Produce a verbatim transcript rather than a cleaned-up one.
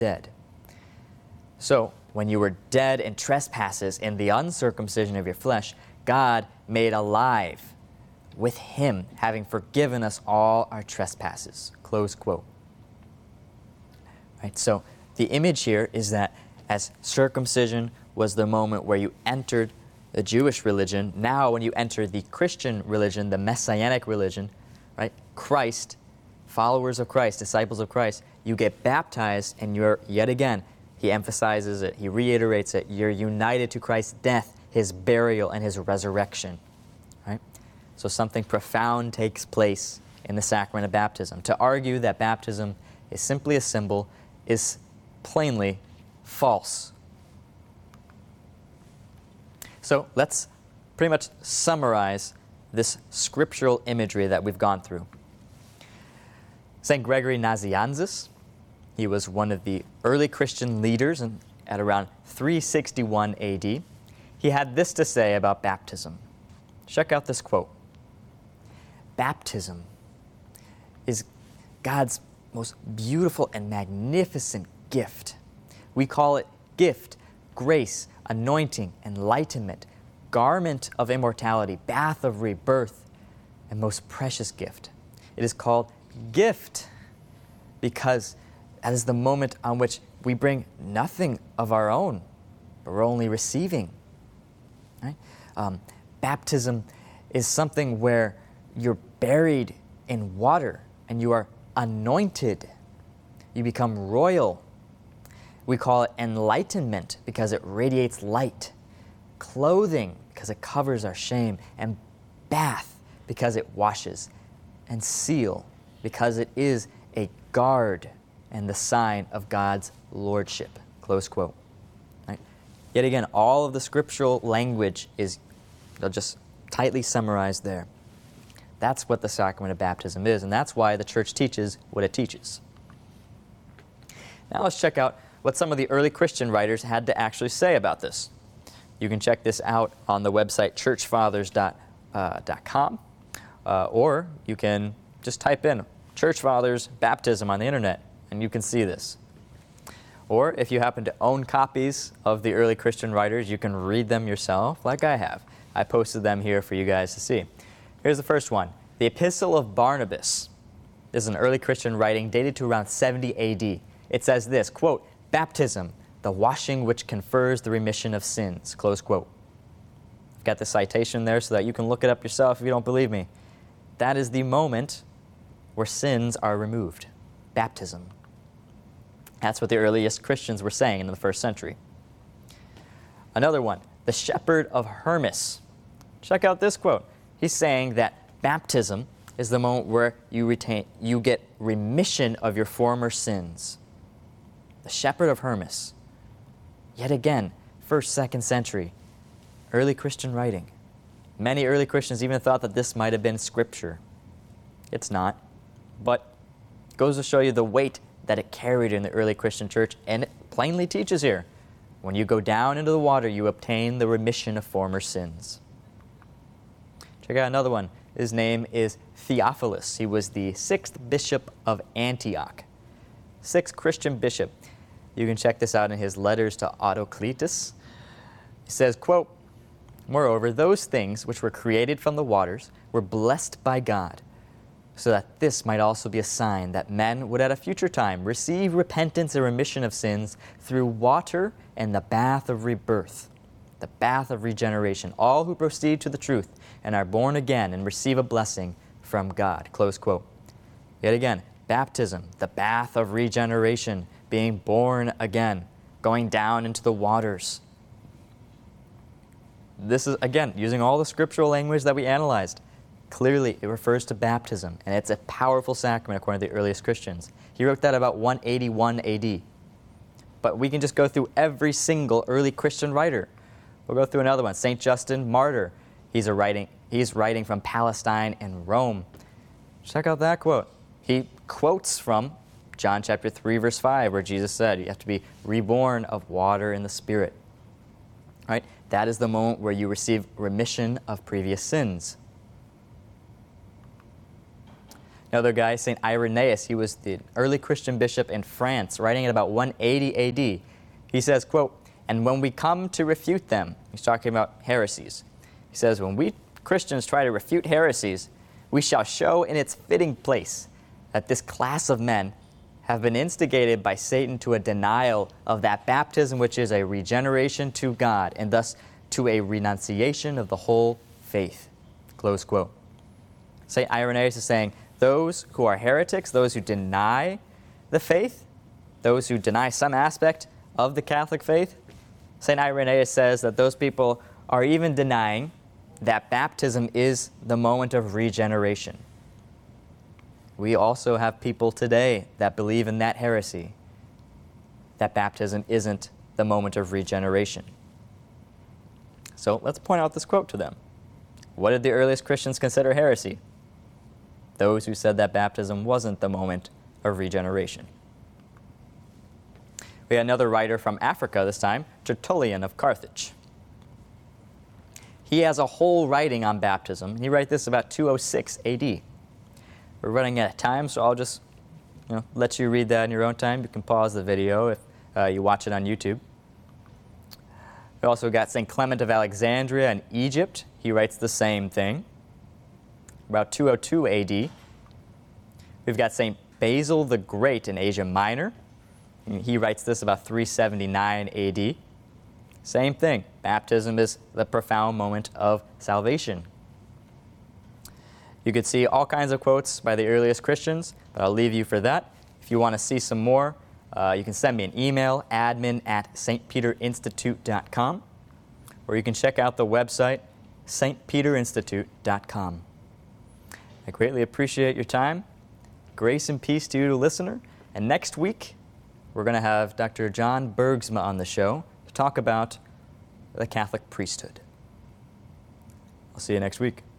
dead. So, when you were dead in trespasses in the uncircumcision of your flesh, God made alive with him, having forgiven us all our trespasses. Close quote. Right, so the image here is that as circumcision was the moment where you entered the Jewish religion, now when you enter the Christian religion, the Messianic religion, right, Christ, followers of Christ, disciples of Christ, you get baptized and you're, yet again, he emphasizes it, he reiterates it, you're united to Christ's death, his burial, and his resurrection. Right? So something profound takes place in the sacrament of baptism. To argue that baptism is simply a symbol is plainly false. So let's pretty much summarize this scriptural imagery that we've gone through. Saint Gregory Nazianzus, he was one of the early Christian leaders in, at around three sixty-one A D. He had this to say about baptism. Check out this quote. Baptism is God's most beautiful and magnificent gift. We call it gift, grace, anointing, enlightenment, garment of immortality, bath of rebirth, and most precious gift. It is called gift because that is the moment on which we bring nothing of our own, but we're only receiving. Right? Um, baptism is something where you're buried in water and you are anointed. You become royal. We call it enlightenment because it radiates light, clothing because it covers our shame, and bath because it washes, and seal because it is a guard and the sign of God's lordship. Close quote. Right? Yet again, all of the scriptural language is, they'll just tightly summarized there. That's what the sacrament of baptism is, and that's why the church teaches what it teaches. Now let's check out what some of the early Christian writers had to actually say about this. You can check this out on the website church fathers dot com, uh, or you can just type in Church Fathers baptism on the internet, and you can see this. Or if you happen to own copies of the early Christian writers, you can read them yourself, like I have. I posted them here for you guys to see. Here's the first one. The Epistle of Barnabas. This is an early Christian writing dated to around seventy A D. It says this, quote, baptism, the washing which confers the remission of sins, close quote. I've got the citation there so that you can look it up yourself if you don't believe me. That is the moment where sins are removed. Baptism. That's what the earliest Christians were saying in the first century. Another one, the Shepherd of Hermas. Check out this quote. He's saying that baptism is the moment where you retain, you get remission of your former sins. The Shepherd of Hermas. Yet again, first, second century, early Christian writing. Many early Christians even thought that this might have been scripture. It's not, but it goes to show you the weight that it carried in the early Christian church, and it plainly teaches here, when you go down into the water, you obtain the remission of former sins. Check out another one. His name is Theophilus. He was the sixth bishop of Antioch. Sixth Christian bishop. You can check this out in his letters to Autocletus. He says, quote, moreover, those things which were created from the waters were blessed by God, so that this might also be a sign that men would at a future time receive repentance and remission of sins through water and the bath of rebirth, the bath of regeneration, all who proceed to the truth and are born again and receive a blessing from God. Close quote. Yet again, baptism, the bath of regeneration, being born again, going down into the waters. This is, again, using all the scriptural language that we analyzed. Clearly, it refers to baptism, and it's a powerful sacrament according to the earliest Christians. He wrote that about one eighty-one A D. But we can just go through every single early Christian writer. We'll go through another one, Saint Justin Martyr. He's, a writing, he's writing from Palestine and Rome. Check out that quote. He quotes from John chapter three, verse five, where Jesus said, you have to be reborn of water and the Spirit. Right? That is the moment where you receive remission of previous sins. Another guy, Saint Irenaeus, he was the early Christian bishop in France, writing at about one eighty A D. He says, quote, "And when we come to refute them," he's talking about heresies. He says, "When we Christians try to refute heresies, we shall show in its fitting place that this class of men have been instigated by Satan to a denial of that baptism which is a regeneration to God, and thus to a renunciation of the whole faith." Close quote. Saint Irenaeus is saying, those who are heretics, those who deny the faith, those who deny some aspect of the Catholic faith, Saint Irenaeus says that those people are even denying that baptism is the moment of regeneration. We also have people today that believe in that heresy, that baptism isn't the moment of regeneration. So let's point out this quote to them. What did the earliest Christians consider heresy? Those who said that baptism wasn't the moment of regeneration. We had another writer from Africa this time, Tertullian of Carthage. He has a whole writing on baptism. He wrote this about two oh six A D. We're running out of time, so I'll just you know, let you read that in your own time. You can pause the video if uh, you watch it on YouTube. We also got Saint Clement of Alexandria in Egypt. He writes the same thing, about two oh two A D. We've got Saint Basil the Great in Asia Minor. He writes this about three seventy-nine A D. Same thing. Baptism is the profound moment of salvation. You could see all kinds of quotes by the earliest Christians, but I'll leave you for that. If you want to see some more, uh, you can send me an email, admin at s t peter institute dot com, or you can check out the website, s t peter institute dot com. I greatly appreciate your time. Grace and peace to you, the listener. And next week, we're going to have Doctor John Bergsma on the show to talk about the Catholic priesthood. I'll see you next week.